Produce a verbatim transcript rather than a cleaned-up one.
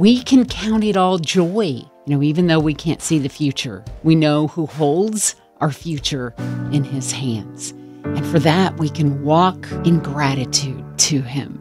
we can count it all joy. You know, even though we can't see the future, we know who holds our future in his hands. And for that, we can walk in gratitude to him.